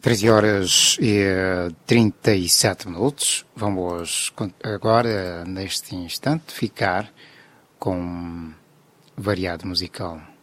13 horas e 37 minutos. Vamos agora, neste instante, ficar com variado musical.